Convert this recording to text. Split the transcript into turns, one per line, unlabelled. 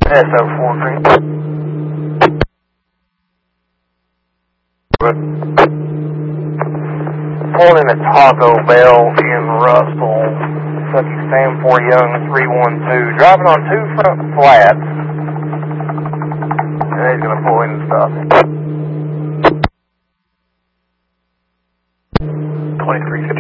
SO43. Pulling in at Taco Bell in Russell, Kentucky, Sam 4 Young 312. Driving on 2 front flats. And he's going to pull in and stop. 23